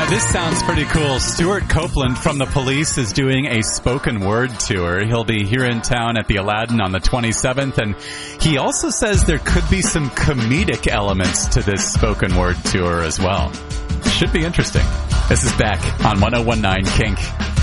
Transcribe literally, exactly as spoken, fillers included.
Now, this sounds pretty cool. Stuart Copeland from The Police is doing a spoken word tour. He'll be here in town at the Aladdin on the twenty-seventh, and he also says there could be some comedic elements to this spoken word tour as well. Should be interesting. This is Beck on one oh one nine Kink.